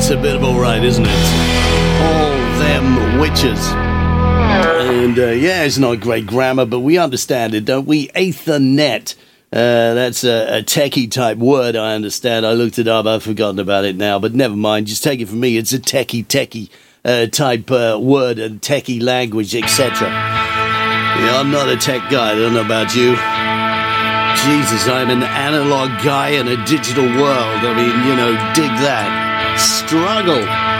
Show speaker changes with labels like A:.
A: It's a bit of all right, isn't it? All them witches. And yeah, it's not great grammar, but we understand it, don't we? Ethernet. That's a techie type word, I understand. I looked it up, I've forgotten about it now, but never mind. Just take it from me. It's a techie type word and techie language, etc. Yeah, I'm not a tech guy. I don't know about you. Jesus, I'm an analog guy in a digital world. I mean, dig that. Struggle.